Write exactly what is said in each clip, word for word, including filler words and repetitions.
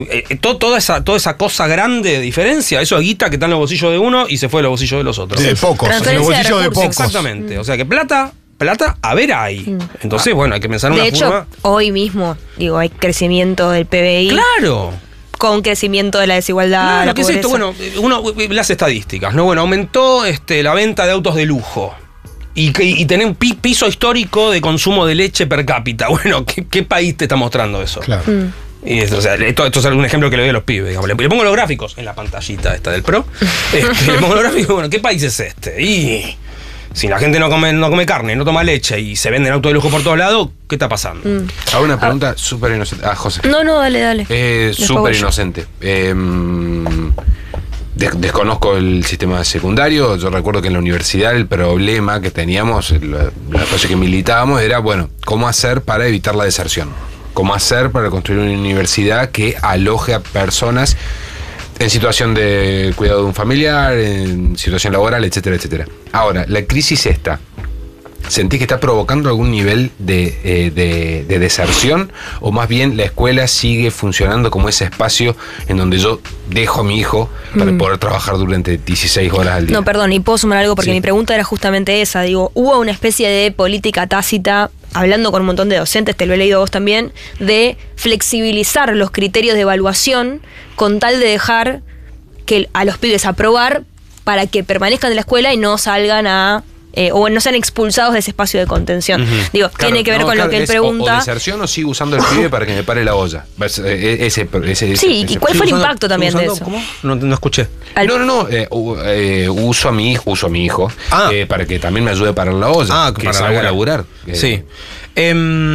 Eh, todo, toda, esa, toda esa cosa grande de diferencia, eso es guita que está en los bolsillos de uno y se fue en los bolsillos de los otros. De pocos, en los bolsillos de, de pocos. Exactamente. Mm. O sea que plata, plata, a ver ahí. Mm. Entonces, bueno, hay que pensar en una De hecho, forma. Hoy mismo, digo, hay crecimiento del P B I. ¡Claro! Con crecimiento de la desigualdad. Claro, la ¿qué es esto? Bueno, uno, las estadísticas, ¿no? Bueno, aumentó este, la venta de autos de lujo. Y, y tener un pi, piso histórico de consumo de leche per cápita. Bueno, ¿qué, qué país te está mostrando eso? Claro. Mm. Y esto, o sea, esto, esto es un ejemplo que le doy a los pibes, digamos. Le, le pongo los gráficos en la pantallita esta del Pro. Este, le pongo los gráficos, bueno, ¿qué país es este? Y si la gente no come, no come carne, no toma leche y se venden autos de lujo por todos lados, ¿qué está pasando? Mm. Hago una pregunta súper inocente. Ah, José. No, no, dale, dale. Eh, súper inocente. Eh, des desconozco el sistema secundario. Yo recuerdo que en la universidad el problema que teníamos, la, la cosa que militábamos, era, bueno, ¿cómo hacer para evitar la deserción? ¿Cómo hacer para construir una universidad que aloje a personas en situación de cuidado de un familiar, en situación laboral, etcétera, etcétera? Ahora, la crisis esta, ¿sentís que está provocando algún nivel de, eh, de, de deserción? ¿O más bien la escuela sigue funcionando como ese espacio en donde yo dejo a mi hijo para mm. poder trabajar durante dieciséis horas al día? No, perdón, y puedo sumar algo porque sí. Mi pregunta era justamente esa. Digo, hubo una especie de política tácita, hablando con un montón de docentes, te lo he leído a vos también, de flexibilizar los criterios de evaluación con tal de dejar que a los pibes aprobar para que permanezcan en la escuela y no salgan a... Eh, o no sean expulsados de ese espacio de contención. Uh-huh. Digo, claro, tiene que ver no, con claro, lo que él pregunta. O, o deserción o sigo usando el pibe para que me pare la olla. Ese, ese, ese, sí, ese, ¿y cuál fue el impacto también de eso? ¿Cómo? No, no escuché. Al... No, no, no. Eh, eh, uso a mi hijo, uso a mi hijo ah. eh, para que también me ayude a parar la olla. Ah, que para salga a laburar. Sí. Eh,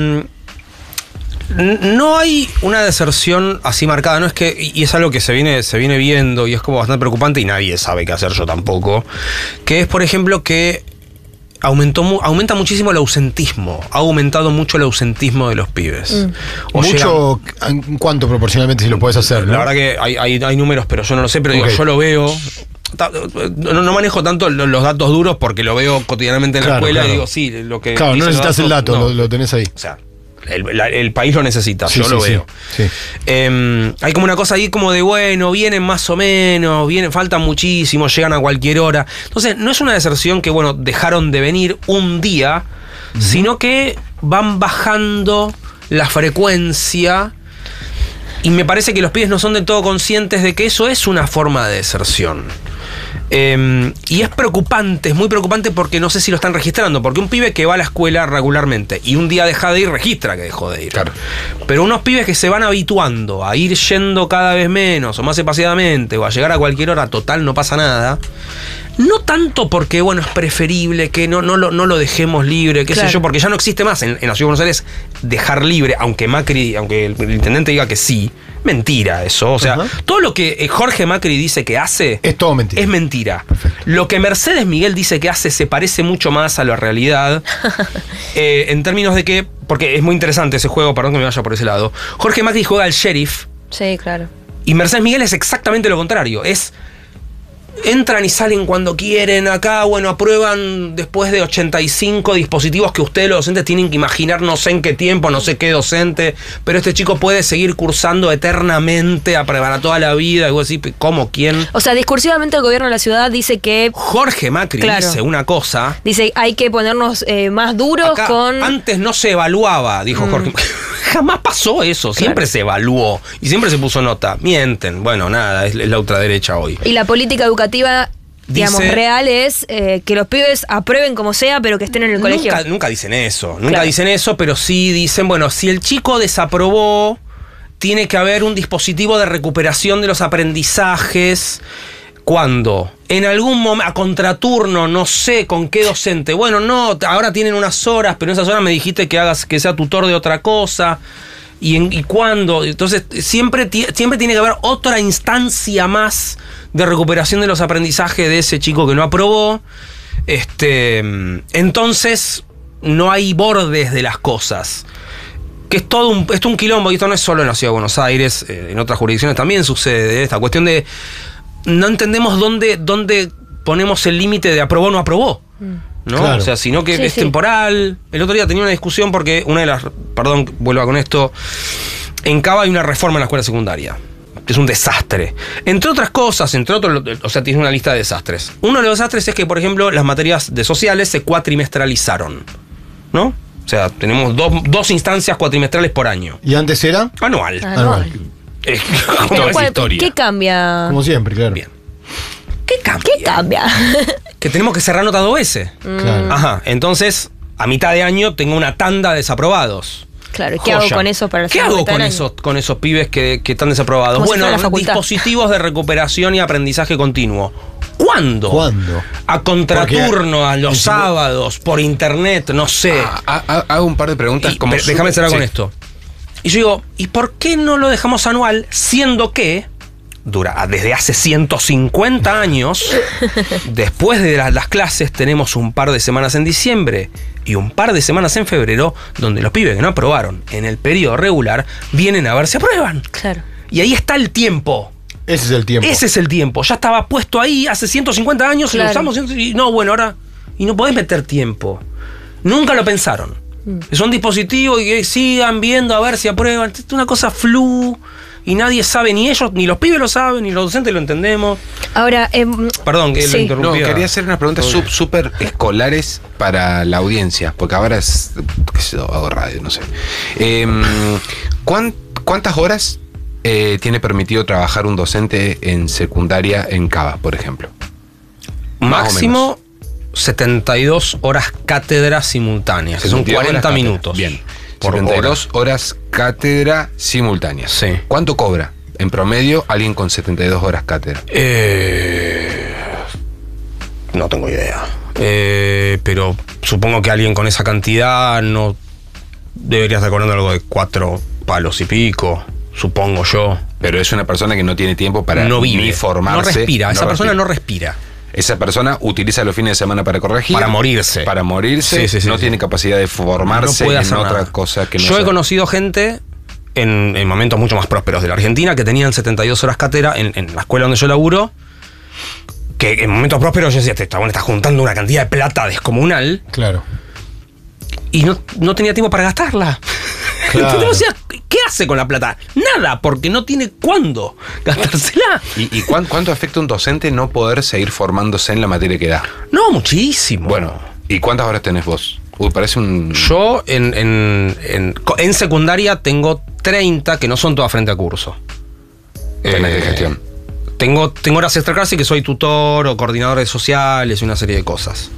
no hay una deserción así marcada, no es que, y es algo que se viene, se viene viendo y es como bastante preocupante y nadie sabe qué hacer, yo tampoco, que es, por ejemplo, que Aumentó, aumenta muchísimo el ausentismo. Ha aumentado mucho el ausentismo de los pibes. Mm. O mucho, llegan, ¿en cuánto proporcionalmente si lo puedes hacer? ¿no? La verdad que hay, hay, hay números, pero yo no lo sé, pero okay. digo, yo lo veo. No, no manejo tanto los datos duros porque lo veo cotidianamente en claro, la escuela claro. y digo, sí, lo que... Claro, no necesitas datos, el dato, no. lo, lo tenés ahí. O sea, el, la, el país lo necesita, sí, yo sí, lo veo. Sí, sí. Eh, hay como una cosa ahí como de, bueno, vienen más o menos, vienen, faltan muchísimo, llegan a cualquier hora. Entonces, no es una deserción que, bueno, dejaron de venir un día, uh-huh. sino que van bajando la frecuencia y me parece que los pibes no son del todo conscientes de que eso es una forma de deserción. Eh, y es preocupante, es muy preocupante porque no sé si lo están registrando, porque un pibe que va a la escuela regularmente y un día deja de ir, registra que dejó de ir. Claro. Pero unos pibes que se van habituando a ir yendo cada vez menos o más espaciadamente o a llegar a cualquier hora, total, no pasa nada. No tanto porque, bueno, es preferible que no, no, lo, no lo dejemos libre, qué claro. sé yo, porque ya no existe más en, en la Ciudad de Buenos Aires dejar libre, aunque Macri, aunque el, el intendente diga que sí. Mentira eso, o sea, uh-huh. todo lo que Jorge Macri dice que hace es todo mentira. Es mentira. Perfecto. Lo que Mercedes Miguel dice que hace se parece mucho más a la realidad eh, en términos de que, porque es muy interesante ese juego, perdón que me vaya por ese lado. Jorge Macri juega al sheriff. Sí, claro. Y Mercedes Miguel es exactamente lo contrario, es... Entran y salen cuando quieren. Acá, bueno, aprueban después de ochenta y cinco dispositivos que ustedes los docentes tienen que imaginar no sé en qué tiempo, no sé qué docente, pero este chico puede seguir cursando eternamente para toda la vida. Y vos decís, ¿cómo? ¿Quién? O sea, discursivamente el gobierno de la ciudad dice que... Jorge Macri claro. dice una cosa. Dice, hay que ponernos eh, más duros acá, con... Antes no se evaluaba, dijo mm. Jorge Macri. Jamás pasó eso, siempre claro. se evaluó y siempre se puso nota. Mienten, bueno, nada, es, es la ultraderecha hoy. Y la política educativa, digamos, dice, real es eh, que los pibes aprueben como sea, pero que estén en el nunca, colegio. Nunca dicen eso, nunca claro. dicen eso, pero sí dicen, bueno, si el chico desaprobó, tiene que haber un dispositivo de recuperación de los aprendizajes. ¿Cuándo? En algún momento, a contraturno, no sé con qué docente. Bueno, no, ahora tienen unas horas, pero en esas horas me dijiste que hagas que sea tutor de otra cosa. ¿Y, en, y cuándo? Entonces, siempre, siempre tiene que haber otra instancia más de recuperación de los aprendizajes de ese chico que no aprobó. Este, entonces, no hay bordes de las cosas. Que es todo un, esto es un quilombo, y esto no es solo en la Ciudad de Buenos Aires, eh, en otras jurisdicciones también sucede esta cuestión de... No entendemos dónde, dónde ponemos el límite de aprobó o no aprobó, ¿no? Claro. O sea, sino que sí, es sí. temporal. El otro día tenía una discusión porque una de las... Perdón, vuelva con esto. En Cava hay una reforma en la escuela secundaria. es un desastre. Entre otras cosas, entre otros, o sea, tiene una lista de desastres. Uno de los desastres es que, por ejemplo, las materias de sociales se cuatrimestralizaron, ¿no? O sea, tenemos dos, dos instancias cuatrimestrales por año. ¿Y antes era? Anual. Anual. Eh, Pero como ¿cuál- historia. ¿Qué cambia? Como siempre, claro. Bien. ¿Qué cambia? ¿Qué cambia? Que tenemos que cerrar nota dos veces. Claro. Ajá, entonces, a mitad de año tengo una tanda de desaprobados. Claro, ¿y qué Joya. hago con eso para ¿Qué hacer hago mitad con del año? esos, con esos pibes que, que están desaprobados? Como si Bueno, fuera la facultad. dispositivos de recuperación y aprendizaje continuo. ¿Cuándo? ¿Cuándo? A contraturno, Porque a los encima- sábados, por internet, no sé. Ah, ah, ah, hago un par de preguntas Y- como pero déjame súper- cerrar con sí. esto. Y yo digo, ¿y por qué no lo dejamos anual siendo que dura desde hace ciento cincuenta años, después de la- las clases tenemos un par de semanas en diciembre y un par de semanas en febrero donde los pibes que no aprobaron en el periodo regular vienen a ver si aprueban? Claro. Y ahí está el tiempo. Ese es el tiempo. Ese es el tiempo. Ya estaba puesto ahí hace ciento cincuenta años y Claro. lo usamos. Y no, bueno, ahora. Y no podés meter tiempo. Nunca lo pensaron. Son dispositivos y que sigan viendo a ver si aprueban. Es una cosa flu. Y nadie sabe, ni ellos, ni los pibes lo saben, ni los docentes lo entendemos. Ahora, em, Perdón, que lo sí. No, interrumpí. quería hacer unas preguntas sub- súper escolares para la audiencia, porque ahora es, qué sé yo, hago radio, no sé. Em, ¿cuán- ¿Cuántas horas eh, tiene permitido trabajar un docente en secundaria en Cava, por ejemplo? Más o Máximo setenta y dos horas cátedra simultáneas, que son setenta y dos horas cuarenta cátedra. minutos. Bien. Por setenta y dos hora. horas cátedra simultáneas. Sí. ¿Cuánto cobra en promedio alguien con setenta y dos horas cátedra? Eh, no tengo idea. Eh, pero supongo que alguien con esa cantidad no debería estar cobrando algo de cuatro palos y pico, supongo yo. Pero es una persona que no tiene tiempo para no vive, ni formarse. no respira. Esa persona respira. no respira. Esa persona utiliza los fines de semana para corregir. Para morirse. Para morirse. Sí, sí, sí, no sí. tiene capacidad de formarse No puede en hacer otra nada. cosa que no Yo he sea. conocido gente en, en momentos mucho más prósperos de la Argentina que tenían setenta y dos horas cátedra en, en la escuela donde yo laburo, que en momentos prósperos yo decía, este chabón está juntando una cantidad de plata descomunal Claro. y no, no tenía tiempo para gastarla. Claro. Entonces, o sea, ¿qué hace con la plata? Nada, porque no tiene cuándo gastársela. ¿Y, y cuán- cuánto afecta a un docente no poder seguir formándose en la materia que da? No, muchísimo. Bueno, ¿y cuántas horas tenés vos? Uy, parece un... Yo en, en, en, en secundaria tengo treinta que no son todas frente a curso. Tenés de Eh, gestión. Tengo, tengo horas extra clase que soy tutor o coordinador de sociales y una serie de cosas.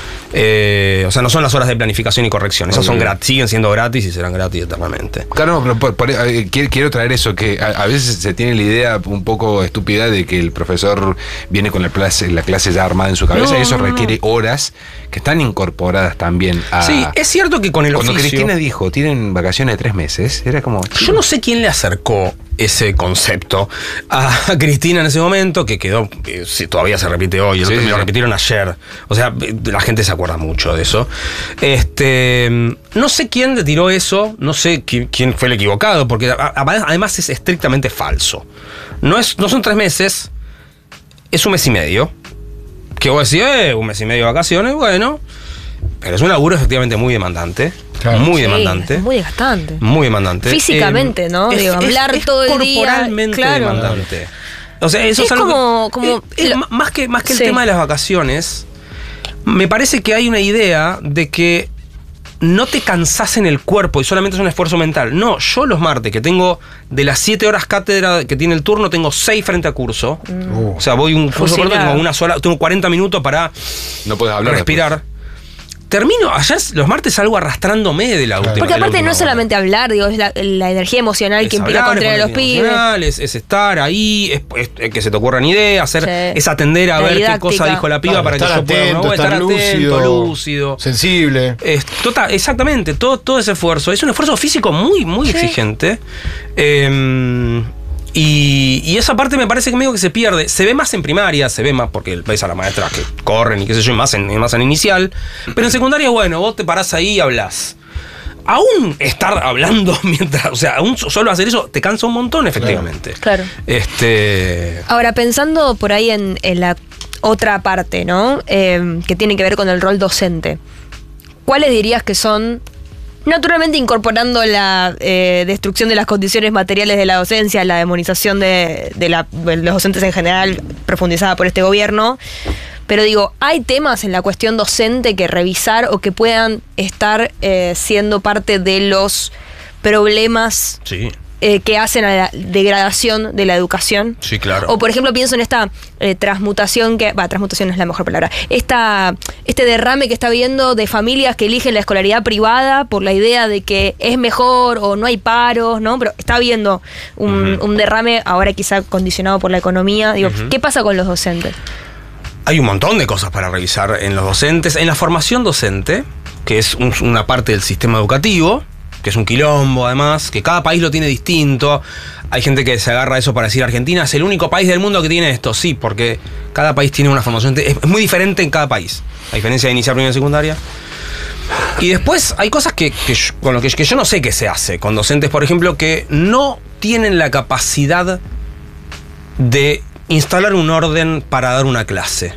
Eh, o sea, no son las horas de planificación y corrección. Esas Ok. son gratis, siguen siendo gratis y serán gratis eternamente. Claro, no, pero por- por- eh, quiero, quiero traer eso, que a, a veces se tiene la idea un poco estúpida de que el profesor viene con la clase, la clase ya armada en su cabeza No, y eso no, no. requiere horas que están incorporadas también a... Sí, es cierto que con el Cuando oficio... Cristina dijo, tienen vacaciones de tres meses, era como... Yo no sé quién le acercó ese concepto a Cristina en ese momento, que quedó, eh, sí, todavía se repite hoy, el Sí, otro- sí, me lo sí. repitieron ayer. O sea, eh, la gente se acuerda mucho de eso. Este, no sé quién le tiró eso, no sé quién, quién fue el equivocado, porque a- a- además es estrictamente falso. No, es, no son tres meses, es un mes y medio. Que vos decís, eh, un mes y medio de vacaciones, bueno. Pero es un laburo efectivamente muy demandante. Claro. Muy Sí, demandante. es muy desgastante. Muy demandante. Físicamente, Eh, ¿no? Digo, hablar todo el día, corporalmente claro. demandante. O sea, eso es, Es algo que- como- como eh, eh, lo- m- más que, más que el Sí. tema de las vacaciones, me parece que hay una idea de que no te cansás en el cuerpo y solamente es un esfuerzo mental. No, yo los martes, que tengo de las siete horas cátedra que tiene el turno, tengo seis frente a curso. Uh. O sea, voy un curso por otro, Fusilado. tengo una sola, tengo cuarenta minutos para No puedes hablar respirar. Termino, ayer los martes salgo arrastrándome de la última. Porque de la aparte no última es hora. solamente hablar, digo, es la, la energía emocional Es que implica hablar, contraer a es los poner pibes. emocional, Es, es estar ahí, es, es- es que se te ocurran ideas, hacer, Sí. es atender a La ver didáctica. qué cosa dijo la piba Claro, para que estar yo pueda atento, ¿no? estar atento, lúcido, lúcido. sensible. Es total, exactamente, todo, todo ese esfuerzo. Es un esfuerzo físico muy, muy Sí. exigente. Eh, y, y esa parte me parece que medio que se pierde. Se ve más en primaria, se ve más porque ves a las maestras que corren y qué sé yo, y más en, y más en inicial. Pero en secundaria, bueno, vos te parás ahí y hablas. Aún estar hablando mientras, o sea, aún solo hacer eso te cansa un montón, efectivamente. Claro. Este. Ahora, pensando por ahí en, en la otra parte, ¿no? Eh, que tiene que ver con el rol docente. ¿Cuáles dirías que son, Naturalmente incorporando la eh, destrucción de las condiciones materiales de la docencia, la demonización de, de, la, de los docentes en general, profundizada por este gobierno. Pero digo, ¿hay temas en la cuestión docente que revisar o que puedan estar eh, siendo parte de los problemas Sí. eh, que hacen a la degradación de la educación? Sí, claro. O por ejemplo pienso en esta eh, transmutación que, va, transmutación no es la mejor palabra, esta, este derrame que está habiendo de familias que eligen la escolaridad privada por la idea de que es mejor o no hay paros, ¿no? Pero está habiendo un, Ujú. un derrame ahora quizá condicionado por la economía. Digo, Ujú. ¿qué pasa con los docentes? Hay un montón de cosas para revisar en los docentes. En la formación docente, que es un- una parte del sistema educativo, que es un quilombo además, que cada país lo tiene distinto. Hay gente que se agarra a eso para decir Argentina es el único país del mundo que tiene esto. Sí, porque cada país tiene una formación, es es muy diferente en cada país, a diferencia de iniciar primera y secundaria. Y después hay cosas que, que yo- con lo que, que yo no sé qué se hace con docentes, por ejemplo, que no tienen la capacidad de instalar un orden para dar una clase.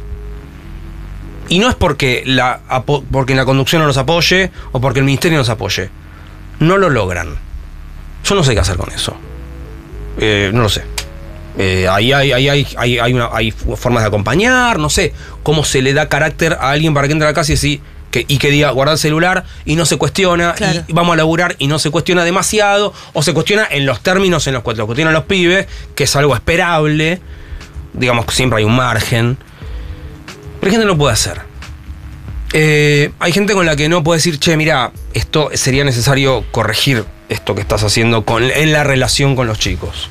Y no es porque la, apo- porque la conducción no los apoye o porque el ministerio nos apoye. No lo logran. Yo no sé qué hacer con eso. Eh, no lo sé. Eh, ahí hay, ahí hay, hay, hay, una- hay formas de acompañar, no sé cómo se le da carácter a alguien para que entre a la casa y, así, que, y que diga guardar el celular y no se cuestiona, Claro. y vamos a laburar y no se cuestiona demasiado, o se cuestiona en los términos en los que lo cuestionan los pibes, que es algo esperable. Digamos que siempre hay un margen. Pero hay gente que no lo puede hacer. Eh, hay gente con la que no puede decir, che, mira, esto sería necesario corregir esto que estás haciendo con, en la relación con los chicos.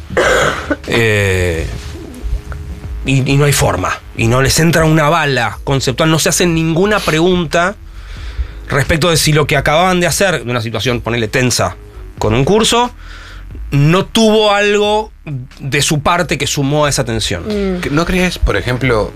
Eh, y, y no hay forma. Y no les entra una bala conceptual. No se hacen ninguna pregunta respecto de si lo que acababan de hacer, de una situación, ponerle tensa, con un curso, no tuvo algo de su parte que sumó a esa tensión. ¿No crees, por ejemplo,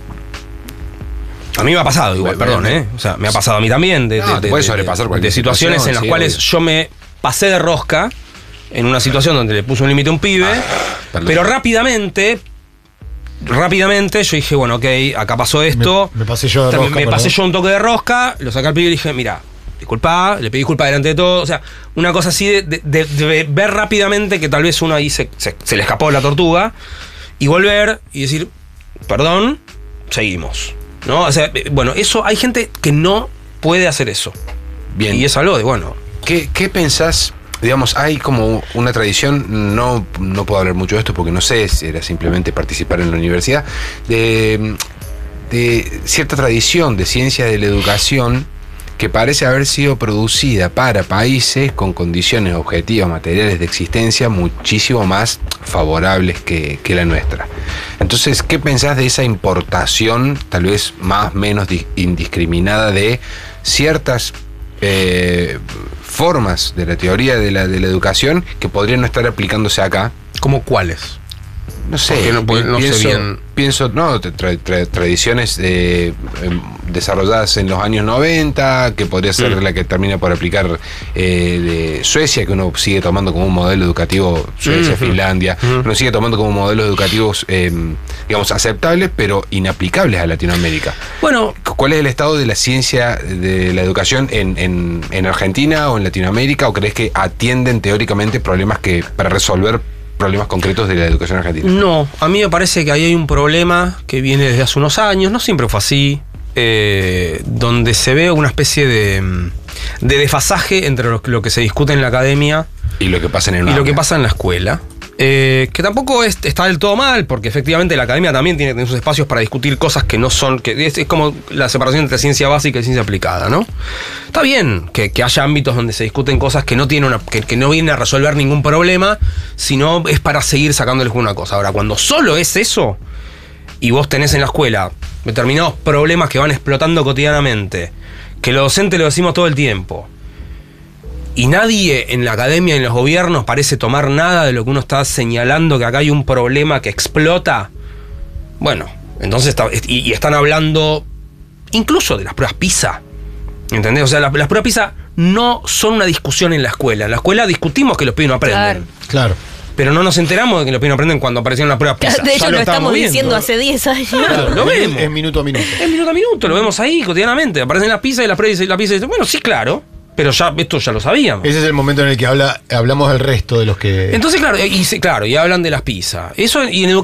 A mí me ha pasado igual, Bueno, perdón, ¿eh? O sea, me ha pasado a mí también. De, No, de- te de- puede de- sobrepasar de cualquier situaciones situación, en las sí, cuales obvio. yo me pasé de rosca en una situación donde le puse un límite a un pibe, perdón. pero rápidamente, rápidamente yo dije, bueno, ok, acá pasó esto. Me- me pasé yo de También rosca, Me pasé perdón. yo un toque de rosca, lo saqué al pibe y le dije, mira, disculpa, le pedí disculpa delante de todo. O sea, una cosa así de, de- de- de ver rápidamente que tal vez uno ahí se, se- se le escapó la tortuga y volver y decir, perdón, seguimos. ¿No? O sea, eh, bueno, eso hay gente que no puede hacer eso. bien, Y es algo de, bueno, ¿qué, qué pensás? Digamos, hay como una tradición, no, no puedo hablar mucho de esto porque no sé si era simplemente participar en la universidad, de, de cierta tradición de ciencia de la educación que parece haber sido producida para países con condiciones objetivas materiales de existencia muchísimo más favorables que, que la nuestra. Entonces, ¿qué pensás de esa importación, tal vez más o menos di- indiscriminada, de ciertas eh, formas de la teoría de la, de la educación que podrían no estar aplicándose acá? ¿como cuáles? No sé, Porque no- porque no sé pienso, bien. pienso, no, tra- tra- tradiciones eh, em, desarrolladas en los años noventa, que podría ser Mm. la que termina por aplicar eh, de Suecia, que uno sigue tomando como un modelo educativo, Suecia, Ujú. Finlandia, Ujú. uno sigue tomando como modelos educativos, eh, digamos, aceptables, pero inaplicables a Latinoamérica. Bueno, ¿Cuál es el estado de la ciencia de la educación en, en, en Argentina o en Latinoamérica? ¿O crees que atienden teóricamente problemas que para resolver problemas concretos de la educación argentina? no, a mí me parece que ahí hay un problema que viene desde hace unos años, no siempre fue así, eh, donde se ve una especie de, mm, de desfasaje entre lo, lo que se discute en la academia Y lo que pasa en el y lo aula. que pasa en la escuela. Eh, que tampoco es- está del todo mal, porque efectivamente la academia también tiene, tiene sus espacios para discutir cosas que no son, que es, es como la separación entre ciencia básica y ciencia aplicada, ¿no? Está bien que, que haya ámbitos donde se discuten cosas que no tienen una, que, que no vienen a resolver ningún problema, sino es para seguir sacándoles una cosa. Ahora, cuando solo es eso, y vos tenés en la escuela determinados problemas que van explotando cotidianamente, que los docentes lo decimos todo el tiempo, y nadie en la academia, en los gobiernos, parece tomar nada de lo que uno está señalando, que acá hay un problema que explota, bueno, entonces está, y, y están hablando incluso de las pruebas PISA, ¿entendés? O sea, las, las pruebas PISA no son una discusión en la escuela. En la escuela discutimos que los pibes no aprenden, Claro. Claro. pero no nos enteramos de que los pibes no aprenden cuando aparecieron las pruebas PISA. De Ya hecho, lo estábamos estamos viendo. diciendo hace diez años. Claro, lo Es- vemos. Es minuto a minuto. Es minuto a minuto, lo vemos ahí cotidianamente. Aparecen las pizzas y las pruebas y la pizza y dice, bueno, sí, claro. Pero ya esto ya lo sabíamos. Ese es el momento en el que habla, hablamos del resto de los que... Entonces, claro, y, se- claro, y hablan de las pizzas. Eso, y en